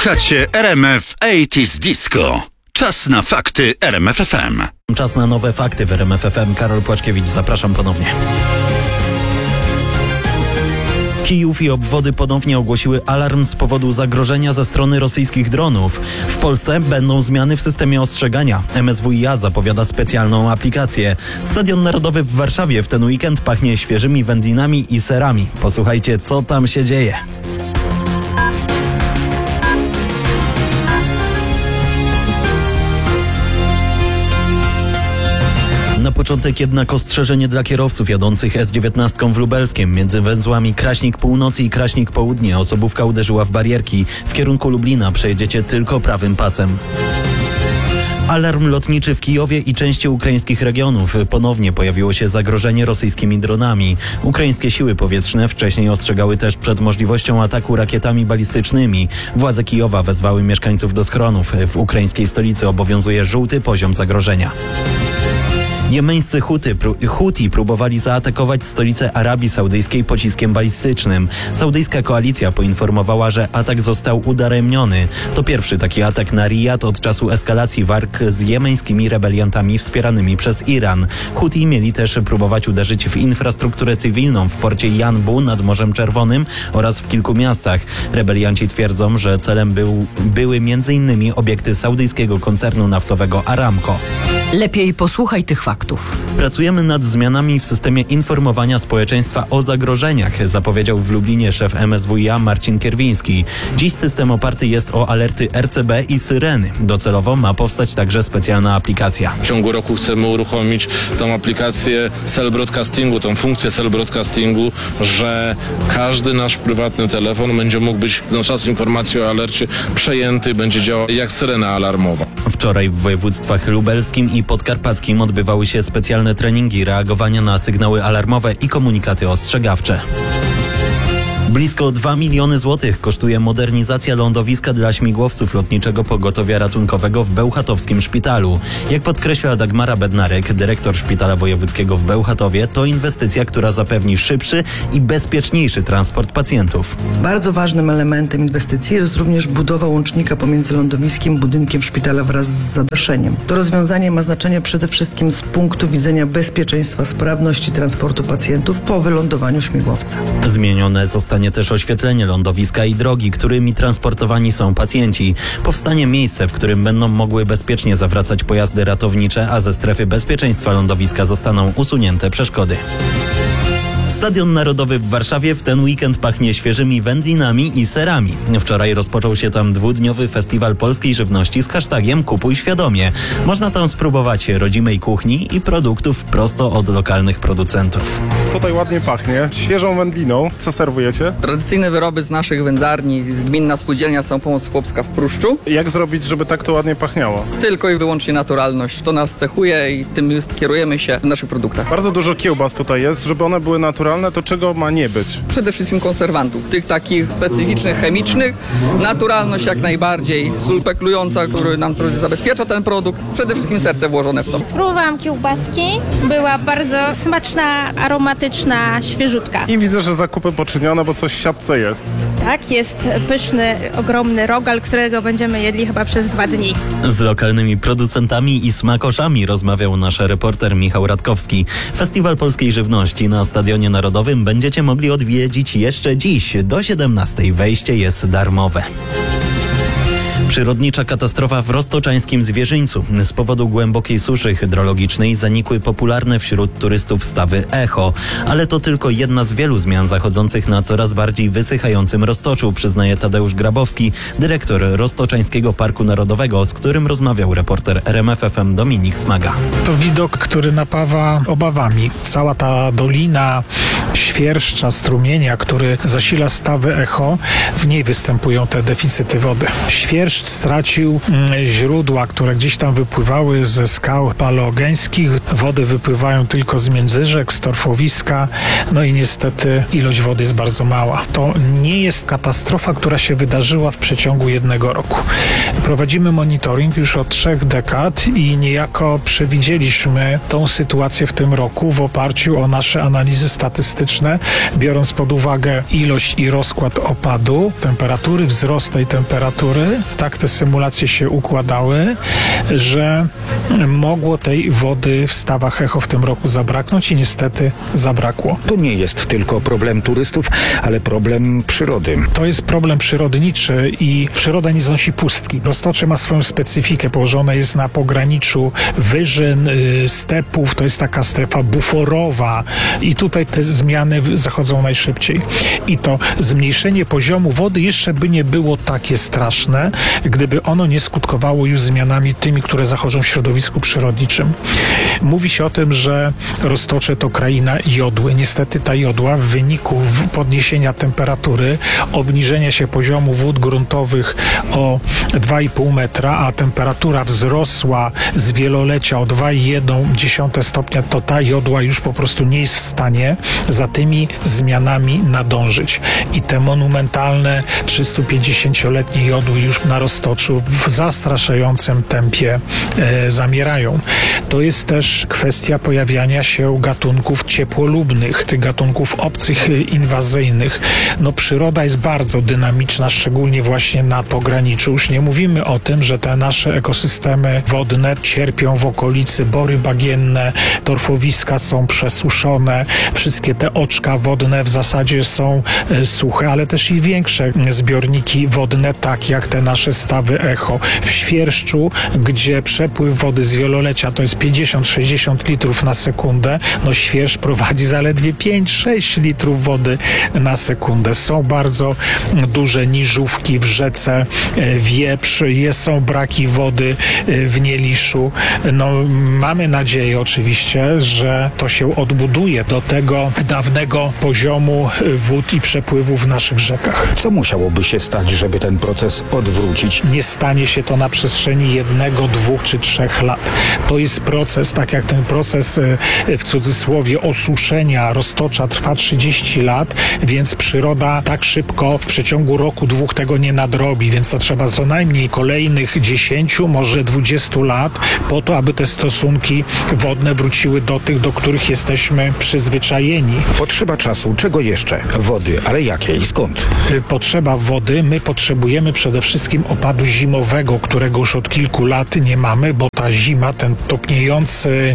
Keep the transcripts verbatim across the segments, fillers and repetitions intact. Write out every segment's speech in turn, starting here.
Słuchacie R M F osiemdziesiąt Disco. Czas na fakty R M F F M. Czas na nowe fakty w R M F F M. Karol Płaczkiewicz, zapraszam ponownie. Kijów i obwody ponownie ogłosiły alarm z powodu zagrożenia ze strony rosyjskich dronów. W Polsce będą zmiany w systemie ostrzegania. M S W i A zapowiada specjalną aplikację. Stadion Narodowy w Warszawie w ten weekend pachnie świeżymi wędlinami i serami. Posłuchajcie, co tam się dzieje. Na początek jednak ostrzeżenie dla kierowców jadących S dziewiętnaście w Lubelskiem. Między węzłami Kraśnik Północy i Kraśnik Południe osobówka uderzyła w barierki. W kierunku Lublina przejedziecie tylko prawym pasem. Alarm lotniczy w Kijowie i części ukraińskich regionów. Ponownie pojawiło się zagrożenie rosyjskimi dronami. Ukraińskie siły powietrzne wcześniej ostrzegały też przed możliwością ataku rakietami balistycznymi. Władze Kijowa wezwały mieszkańców do schronów. W ukraińskiej stolicy obowiązuje żółty poziom zagrożenia. Jemeńscy Huty, pró- Huti próbowali zaatakować stolicę Arabii Saudyjskiej pociskiem balistycznym. Saudyjska koalicja poinformowała, że atak został udaremniony. To pierwszy taki atak na Rijad od czasu eskalacji walk z jemeńskimi rebeliantami wspieranymi przez Iran. Huti mieli też próbować uderzyć w infrastrukturę cywilną w porcie Janbu nad Morzem Czerwonym oraz w kilku miastach. Rebelianci twierdzą, że celem był, były m.in. obiekty saudyjskiego koncernu naftowego Aramco. Lepiej posłuchaj tych faktów. Pracujemy nad zmianami w systemie informowania społeczeństwa o zagrożeniach, zapowiedział w Lublinie szef M S W i A Marcin Kierwiński. Dziś system oparty jest o alerty R C B i syreny. Docelowo ma powstać także specjalna aplikacja. W ciągu roku chcemy uruchomić tą aplikację cell broadcastingu, tą funkcję cell broadcastingu, że każdy nasz prywatny telefon będzie mógł być na czas informacji o alercie przejęty, będzie działał jak syrena alarmowa. Wczoraj w województwach lubelskim i podkarpackim odbywały się specjalne treningi reagowania na sygnały alarmowe i komunikaty ostrzegawcze. Blisko dwa miliony złotych kosztuje modernizacja lądowiska dla śmigłowców Lotniczego Pogotowia Ratunkowego w Bełchatowskim Szpitalu. Jak podkreśla Dagmara Bednarek, dyrektor Szpitala Wojewódzkiego w Bełchatowie, to inwestycja, która zapewni szybszy i bezpieczniejszy transport pacjentów. Bardzo ważnym elementem inwestycji jest również budowa łącznika pomiędzy lądowiskiem i budynkiem szpitala wraz z zadaszeniem. To rozwiązanie ma znaczenie przede wszystkim z punktu widzenia bezpieczeństwa, sprawności transportu pacjentów po wylądowaniu śmigłowca. Zmienione zostanie też oświetlenie lądowiska i drogi, którymi transportowani są pacjenci. Powstanie miejsce, w którym będą mogły bezpiecznie zawracać pojazdy ratownicze, a ze strefy bezpieczeństwa lądowiska zostaną usunięte przeszkody. Stadion Narodowy w Warszawie w ten weekend pachnie świeżymi wędlinami i serami. Wczoraj rozpoczął się tam dwudniowy festiwal polskiej żywności z hashtagiem Kupuj Świadomie. Można tam spróbować rodzimej kuchni i produktów prosto od lokalnych producentów. Tutaj ładnie pachnie, świeżą wędliną. Co serwujecie? Tradycyjne wyroby z naszych wędzarni, gminna spółdzielnia Samopomoc Chłopska w Pruszczu. Jak zrobić, żeby tak to ładnie pachniało? Tylko i wyłącznie naturalność. To nas cechuje i tym już kierujemy się w naszych produktach. Bardzo dużo kiełbas tutaj jest, żeby one były naturalne, to czego ma nie być? Przede wszystkim konserwantów, tych takich specyficznych, chemicznych. Naturalność jak najbardziej, sól peklująca, który nam zabezpiecza ten produkt. Przede wszystkim serce włożone w to. Spróbowałam kiełbaski, była bardzo smaczna, aromatyczna, świeżutka. I widzę, że zakupy poczynione, bo coś w siatce jest. Tak, jest pyszny, ogromny rogal, którego będziemy jedli chyba przez dwa dni. Z lokalnymi producentami i smakoszami rozmawiał nasz reporter Michał Radkowski. Festiwal Polskiej Żywności na Stadionie Narodowym będziecie mogli odwiedzić jeszcze dziś. Do siedemnastej wejście jest darmowe. Przyrodnicza katastrofa w roztoczańskim Zwierzyńcu. Z powodu głębokiej suszy hydrologicznej zanikły popularne wśród turystów stawy Echo. Ale to tylko jedna z wielu zmian zachodzących na coraz bardziej wysychającym Roztoczu, przyznaje Tadeusz Grabowski, dyrektor Roztoczańskiego Parku Narodowego, z którym rozmawiał reporter R M F F M Dominik Smaga. To widok, który napawa obawami. Cała ta dolina świerszcza, strumienia, który zasila stawy Echo, w niej występują te deficyty wody. Świerszcz deszcz stracił źródła, które gdzieś tam wypływały ze skał paleogeńskich. Wody wypływają tylko z międzyrzek, z torfowiska, no i niestety ilość wody jest bardzo mała. To nie jest katastrofa, która się wydarzyła w przeciągu jednego roku. Prowadzimy monitoring już od trzech dekad i niejako przewidzieliśmy tą sytuację w tym roku w oparciu o nasze analizy statystyczne, biorąc pod uwagę ilość i rozkład opadu, temperatury, wzrost tej temperatury. Tak te symulacje się układały, że mogło tej wody w stawach Echo w tym roku zabraknąć i niestety zabrakło. To nie jest tylko problem turystów, ale problem przyrody. To jest problem przyrodniczy i przyroda nie znosi pustki. Roztocze ma swoją specyfikę, położone jest na pograniczu wyżyn, y, stepów, to jest taka strefa buforowa i tutaj te zmiany zachodzą najszybciej. I to zmniejszenie poziomu wody jeszcze by nie było takie straszne, gdyby ono nie skutkowało już zmianami tymi, które zachodzą w środowisku przyrodniczym. Mówi się o tym, że Roztocze to kraina jodły. Niestety ta jodła w wyniku podniesienia temperatury, obniżenia się poziomu wód gruntowych o dwa i pół metra, a temperatura wzrosła z wielolecia o dwa i jedną dziesiątą stopnia, to ta jodła już po prostu nie jest w stanie za tymi zmianami nadążyć. I te monumentalne trzystupięćdziesięcioletnie jodły już na Roztoczu w zastraszającym tempie e, zamierają. To jest też kwestia pojawiania się gatunków ciepłolubnych, tych gatunków obcych, inwazyjnych. No przyroda jest bardzo dynamiczna, szczególnie właśnie na pograniczu. Już nie mówimy o tym, że te nasze ekosystemy wodne cierpią w okolicy, bory bagienne, torfowiska są przesuszone, wszystkie te oczka wodne w zasadzie są e, suche, ale też i większe zbiorniki wodne, tak jak te nasze stawy Echo. W Świerszczu, gdzie przepływ wody z wielolecia to jest pięćdziesiąt sześćdziesiąt litrów na sekundę, no Świerszcz prowadzi zaledwie pięć sześć litrów wody na sekundę. Są bardzo duże niżówki w rzece Wieprz, jest, są braki wody w Nieliszu. No, mamy nadzieję oczywiście, że to się odbuduje do tego dawnego poziomu wód i przepływów w naszych rzekach. Co musiałoby się stać, żeby ten proces odwrócić? Nie stanie się to na przestrzeni jednego, dwóch czy trzech lat. To jest proces, tak jak ten proces w cudzysłowie osuszenia Roztocza trwa trzydzieści lat, więc przyroda tak szybko w przeciągu roku, dwóch tego nie nadrobi, więc to trzeba co najmniej kolejnych dziesięciu, może dwudziestu lat po to, aby te stosunki wodne wróciły do tych, do których jesteśmy przyzwyczajeni. Potrzeba czasu. Czego jeszcze? Wody. Ale jakiej? Skąd? Potrzeba wody. My potrzebujemy przede wszystkim opadu zimowego, którego już od kilku lat nie mamy, bo ta zima, ten topniejący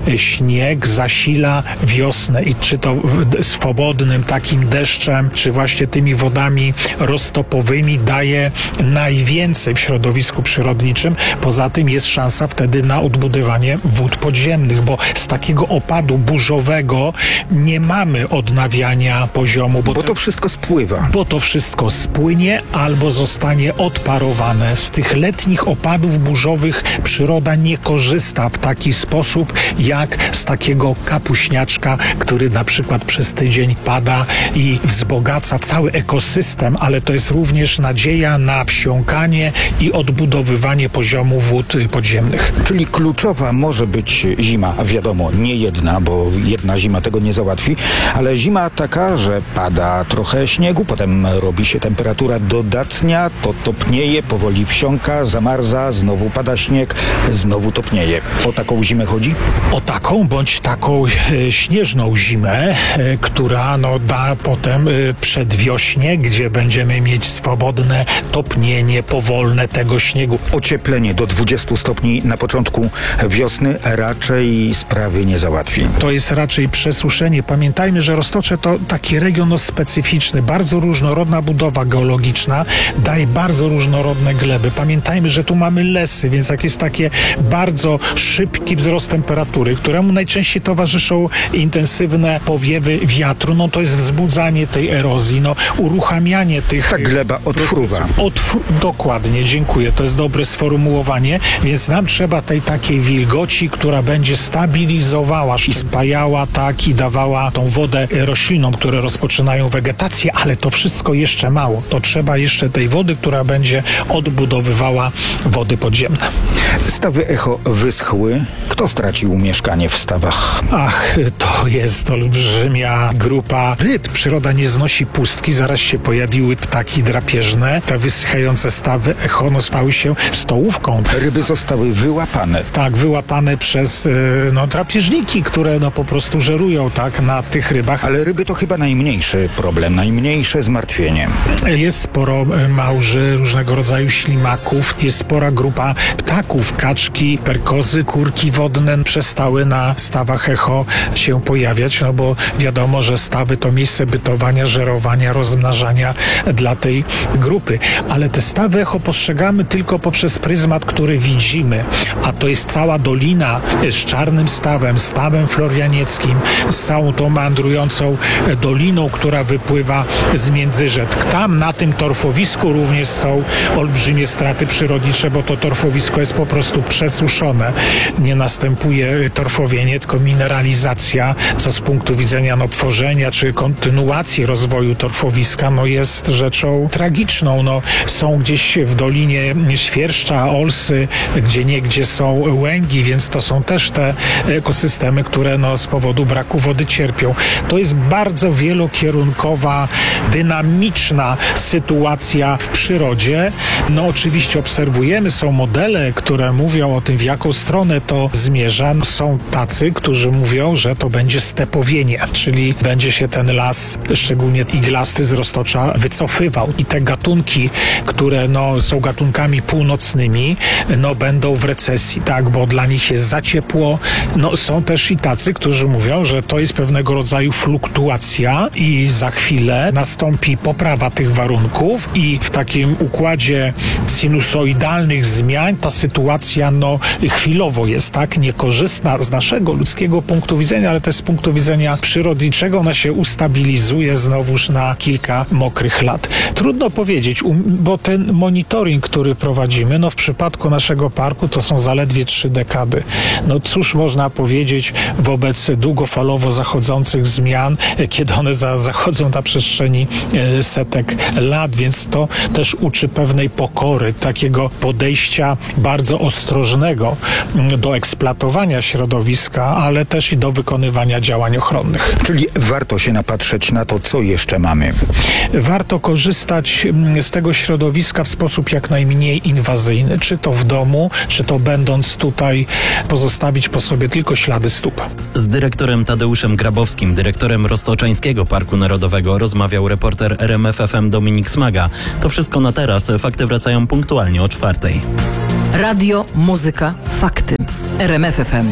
śnieg zasila wiosnę i czy to swobodnym takim deszczem, czy właśnie tymi wodami roztopowymi daje najwięcej w środowisku przyrodniczym. Poza tym jest szansa wtedy na odbudowanie wód podziemnych, bo z takiego opadu burzowego nie mamy odnawiania poziomu. Bo, bo to wszystko spływa. Bo to wszystko spłynie albo zostanie odparowane. Z tych letnich opadów burzowych przyroda nie korzysta w taki sposób jak z takiego kapuśniaczka, który na przykład przez tydzień pada i wzbogaca cały ekosystem, ale to jest również nadzieja na wsiąkanie i odbudowywanie poziomu wód podziemnych. Czyli kluczowa może być zima, a wiadomo, nie jedna, bo jedna zima tego nie załatwi, ale zima taka, że pada trochę śniegu, potem robi się temperatura dodatnia, to topnieje, powoli wsiąka, zamarza, znowu pada śnieg, znowu topnieje. O taką zimę chodzi? O taką bądź taką e, śnieżną zimę, e, która no, da potem e, przedwiośnie, gdzie będziemy mieć swobodne topnienie powolne tego śniegu. Ocieplenie do dwudziestu stopni na początku wiosny raczej sprawy nie załatwi. To jest raczej przesuszenie. Pamiętajmy, że Roztocze to taki region specyficzny, bardzo różnorodna budowa geologiczna, daje bardzo różnorodne gleby. Pamiętajmy, że tu mamy lesy, więc jak jest takie bardzo szybki wzrost temperatury, któremu najczęściej towarzyszą intensywne powiewy wiatru, no to jest wzbudzanie tej erozji, no uruchamianie tych... Ta gleba odfruwa. Odfru... Dokładnie, dziękuję. To jest dobre sformułowanie, więc nam trzeba tej takiej wilgoci, która będzie stabilizowała i spajała tak i dawała tą wodę roślinom, które rozpoczynają wegetację, ale to wszystko jeszcze mało. To trzeba jeszcze tej wody, która będzie odbudowywała wody podziemne. Stawy Echo wyschły. Kto stracił mieszkanie w stawach? Ach, to jest olbrzymia grupa ryb. Przyroda nie znosi pustki. Zaraz się pojawiły ptaki drapieżne. Te wysychające stawy Echo no, stały się stołówką. Ryby zostały wyłapane. Tak, wyłapane przez no, drapieżniki, które no, po prostu żerują tak na tych rybach. Ale ryby to chyba najmniejszy problem, najmniejsze zmartwienie. Jest sporo małży, różnego rodzaju ślimaków, jest spora grupa ptaków, kaczki, perkozy, kurki wodne przestały na stawach Echo się pojawiać, no bo wiadomo, że stawy to miejsce bytowania, żerowania, rozmnażania dla tej grupy. Ale te stawy Echo postrzegamy tylko poprzez pryzmat, który widzimy, a to jest cała dolina z Czarnym Stawem, Stawem Florianieckim, z całą tą meandrującą doliną, która wypływa z Międzyrzec. Tam na tym torfowisku również są olbrzymie straty przyrodnicze, bo to torfowisko jest po prostu przesuszone. Nie następuje torfowienie, tylko mineralizacja, co z punktu widzenia no, tworzenia czy kontynuacji rozwoju torfowiska no, jest rzeczą tragiczną. No, są gdzieś w dolinie świerszcza, olsy, gdzie niegdzie są łęgi, więc to są też te ekosystemy, które no, z powodu braku wody cierpią. To jest bardzo wielokierunkowa, dynamiczna sytuacja w przyrodzie. No oczywiście obserwujemy, są modele, które mówią o tym, w jaką stronę to zmierza. Są tacy, którzy mówią, że to będzie stepowienie, czyli będzie się ten las, szczególnie iglasty z roztocza, wycofywał. I te gatunki, które no, są gatunkami północnymi, no będą w recesji, tak, bo dla nich jest za ciepło. No są też i tacy, którzy mówią, że to jest pewnego rodzaju fluktuacja i za chwilę nastąpi poprawa tych warunków i w takim układzie sinusoidalnych zmian ta sytuacja no chwilowo jest tak niekorzystna z naszego ludzkiego punktu widzenia, ale też z punktu widzenia przyrodniczego ona się ustabilizuje znowuż na kilka mokrych lat. Trudno powiedzieć, bo ten monitoring, który prowadzimy, no w przypadku naszego parku to są zaledwie trzy dekady. No cóż można powiedzieć wobec długofalowo zachodzących zmian, kiedy one za, zachodzą na przestrzeni e, setek lat, więc to też uczy pewnej pokory, takiego podejścia bardzo ostrożnego do eksploatowania środowiska, ale też i do wykonywania działań ochronnych. Czyli warto się napatrzeć na to, co jeszcze mamy. Warto korzystać z tego środowiska w sposób jak najmniej inwazyjny, czy to w domu, czy to będąc tutaj, pozostawić po sobie tylko ślady stóp. Z dyrektorem Tadeuszem Grabowskim, dyrektorem Roztoczańskiego Parku Narodowego, rozmawiał reporter R M F F M Dominik Smaga. To wszystko na teraz. Fakty wracają punktualnie o czwartej. Radio, muzyka, fakty. R M F F M.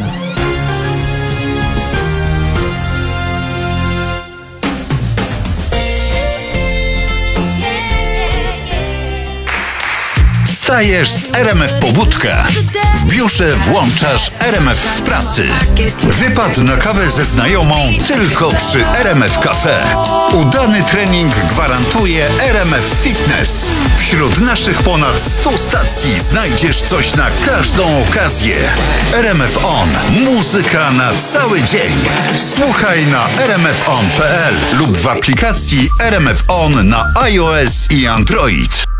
Wstajesz z R M F Pobudka. W biurze włączasz R M F w pracy. Wypad na kawę ze znajomą tylko przy R M F Cafe. Udany trening gwarantuje R M F Fitness. Wśród naszych ponad stu stacji znajdziesz coś na każdą okazję. R M F On. Muzyka na cały dzień. Słuchaj na r m f on kropka p l lub w aplikacji R M F On na iOS i Android.